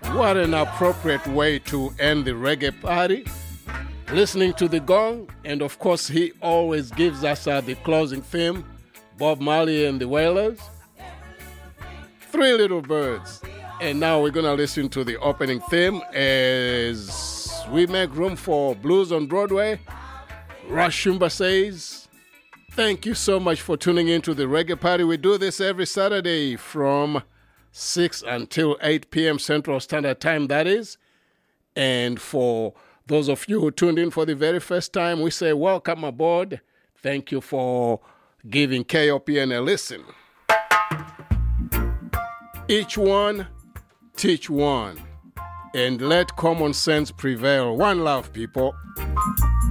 What an appropriate way to end the reggae party. Listening to the gong, and of course he always gives us the closing theme, Bob Marley and the Wailers. Three Little Birds. And now we're going to listen to the opening theme as we make room for Blues on Broadway. Rush Shumba says, thank you so much for tuning in to the reggae party. We do this every Saturday from 6 until 8 p.m. Central Standard Time, that is. And for those of you who tuned in for the very first time, we say welcome aboard. Thank you for giving KOPN a listen. Each one, teach one. And let common sense prevail. One love, people.